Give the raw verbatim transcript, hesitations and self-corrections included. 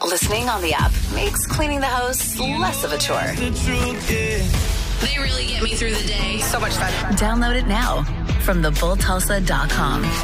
Listening on the app makes cleaning the house less of a chore. They really get me through the day. So much fun. Download it now from the bull tulsa dot com.